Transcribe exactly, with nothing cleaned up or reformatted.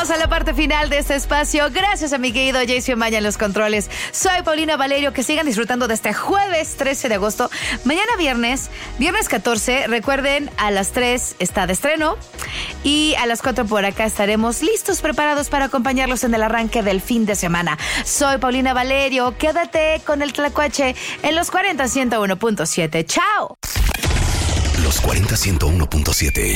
Llegamos a la parte final de este espacio. Gracias a mi querido Jason Maya en los controles. Soy Paulina Valerio. Que sigan disfrutando de este jueves trece de agosto. Mañana viernes, viernes catorce. Recuerden, a las tres está de estreno. Y a las cuatro por acá estaremos listos, preparados para acompañarlos en el arranque del fin de semana. Soy Paulina Valerio. Quédate con el Tlacuache en los cuarenta ciento uno punto siete. ¡Chao! Los cuarenta ciento uno punto siete.